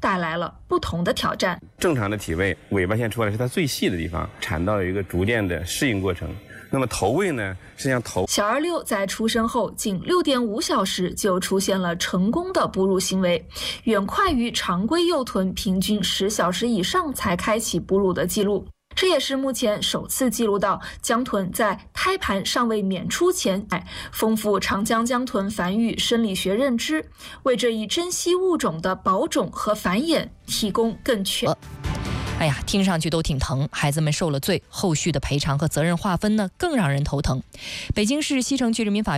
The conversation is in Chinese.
带来了不同的挑战。 正常的体位，尾巴线出来是它最细的地方，产道有一个逐渐的适应过程。那么头位呢，实际上小儿六在出生后仅6.5小时就出现了成功的哺乳行为，远快于常规幼豚平均10小时以上才开启哺乳的记录。这也是目前首次记录到江豚在胎盘尚未娩出前，丰富长江江豚繁育生理学认知，为这一珍稀物种的保种和繁衍提供更全。 哎呀，听上去都挺疼，孩子们受了罪，后续的赔偿和责任划分呢，更让人头疼。北京市西城区人民法院